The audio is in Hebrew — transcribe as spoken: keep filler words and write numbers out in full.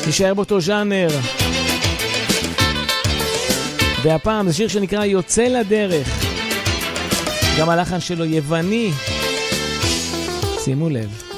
נשאר באותו ז'אנר. והפעם זה שיר שנקרא יוצא לדרך. גם הלחן שלו יווני. שימו לב.